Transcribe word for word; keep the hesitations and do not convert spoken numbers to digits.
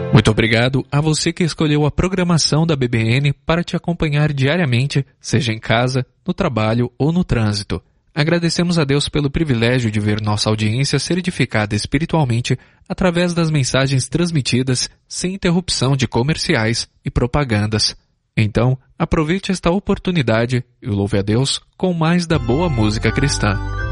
Muito obrigado a você que escolheu a programação da B B N para te acompanhar diariamente, seja em casa, no trabalho ou no trânsito. Agradecemos a Deus pelo privilégio de ver nossa audiência ser edificada espiritualmente através das mensagens transmitidas sem interrupção de comerciais e propagandas. Então, aproveite esta oportunidade e louve a Deus com mais da boa música cristã.